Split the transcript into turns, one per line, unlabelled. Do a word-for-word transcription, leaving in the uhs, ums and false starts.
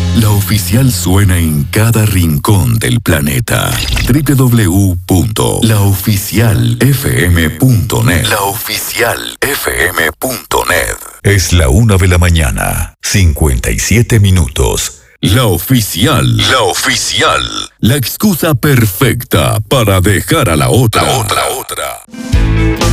La Oficial suena en cada rincón del planeta. doble u doble u doble u punto la oficial f m punto net. La Oficial f m punto net. Es la una de la mañana, cincuenta y siete minutos. La Oficial. La Oficial. La excusa perfecta para dejar a la otra. La otra, otra.